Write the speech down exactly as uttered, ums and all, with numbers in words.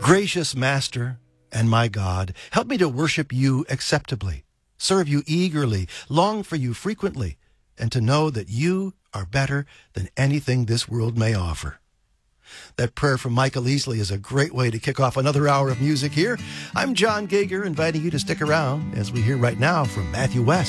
Gracious Master and my God, help me to worship you acceptably, serve you eagerly, long for you frequently, and to know that you are better than anything this world may offer. That prayer from Michael Easley is a great way to kick off another hour of music here. I'm John Gager, inviting you to stick around as we hear right now from Matthew West.